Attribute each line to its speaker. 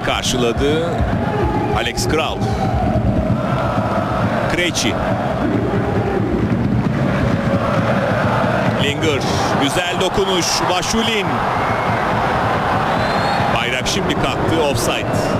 Speaker 1: karşıladı. Alex Kral. Krejci. Linger. Güzel dokunuş. Vaşulin. Bayrak şimdi kalktı. Offside.